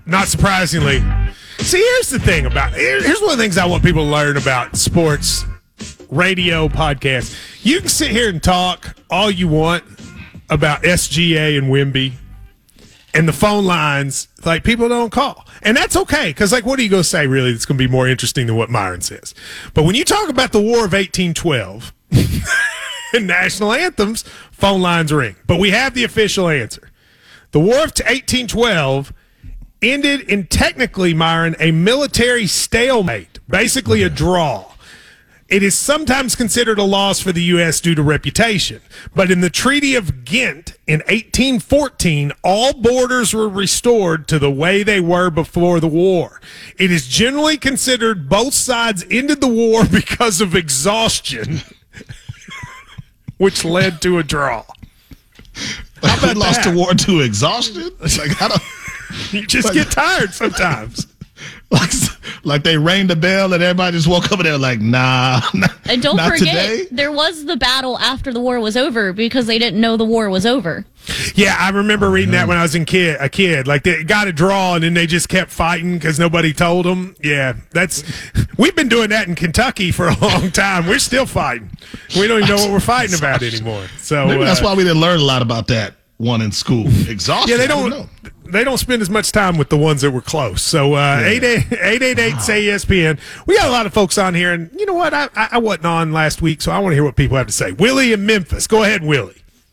not surprisingly. See, here's the thing here's one of the things I want people to learn about sports, radio, podcasts. You can sit here and talk all you want about SGA and Wemby and the phone lines, like, people don't call. And that's okay, because, like, what are you going to say, really, that's going to be more interesting than what Myron says? But when you talk about the War of 1812 and national anthems, phone lines ring. But we have the official answer. The War of 1812 ended in, technically, Myron, a military stalemate, basically a draw. It is sometimes considered a loss for the U.S. due to reputation. But in the Treaty of Ghent in 1814, all borders were restored to the way they were before the war. It is generally considered both sides ended the war because of exhaustion, which led to a draw. How about lost the war to exhaustion? Like, I don't, you just get tired sometimes. Like they rang the bell and everybody just woke up and they're like, nah. And don't not forget, today. there was the battle after the war was over because they didn't know the war was over. Yeah, I remember reading that when I was a kid. Like, they got a draw and then they just kept fighting because nobody told them. Yeah, we've been doing that in Kentucky for a long time. We're still fighting. We don't even know what we're fighting about anymore. So maybe that's why we didn't learn a lot about that one in school. Exhaustion. Yeah, they don't spend as much time with the ones that were close. So 888-SAY-ESPN. We got a lot of folks on here, and you know what? I wasn't on last week, so I want to hear what people have to say. Willie in Memphis. Go ahead, Willie.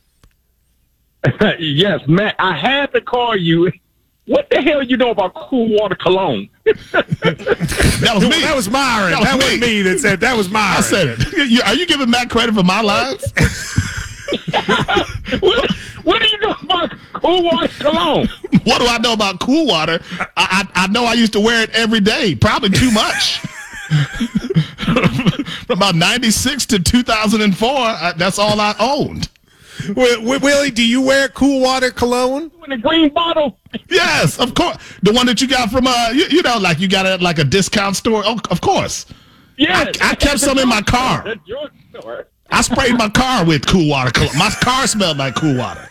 Yes, Matt, I had to call you. What the hell you know about Cool Water Cologne? That was me. That was Myron. That was me that said that was Myron. I said it. Are you giving Matt credit for my lines? What do you know about Cool Water Cologne? What do I know about Cool Water? I know I used to wear it every day, probably too much. From about 96 to 2004, that's all I owned. Willie, do you wear Cool Water Cologne? In a green bottle? Yes, of course. The one that you got from, you know, like you got at like a discount store? Oh, of course. Yeah. I kept some in my car. That's your store. I sprayed my car with Cool Water Cologne. My car smelled like Cool Water.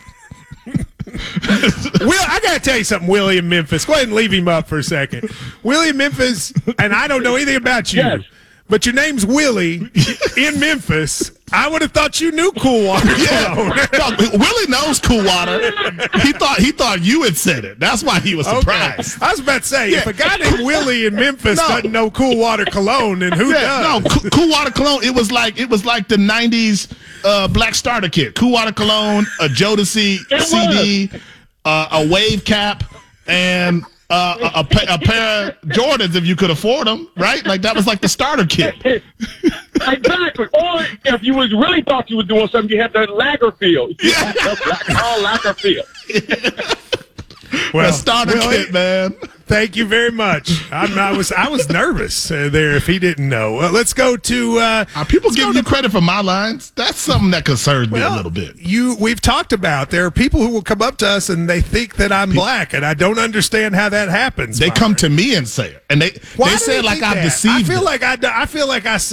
I got to tell you something, Willie in Memphis. Go ahead and leave him up for a second. Willie in Memphis, and I don't know anything about you, yes, but your name's Willie in Memphis. I would have thought you knew Cool Water. Yeah, no, Willie knows Cool Water. He thought you had said it. That's why he was surprised. Okay. I was about to say, if a guy named Willie in Memphis doesn't know Cool Water Cologne, then who does? No, Cool Water Cologne. It was like the '90s Black Starter Kit. Cool Water Cologne, a Jodeci CD, a wave cap, and a pair of Jordans if you could afford them, right? Like that was like the starter kit. Exactly. Or if you really thought you were doing something, you had the Lagerfield. Yeah. Carl Lagerfield. Well, the starter kit, man. Thank you very much. I was nervous there if he didn't know. Let's go to. Are people giving you credit for my lines? That's something that concerns me a little bit. We've talked about there are people who will come up to us and they think that I'm black, and I don't understand how that happens. They come to me and say it, and they say it like I've deceived. I feel like I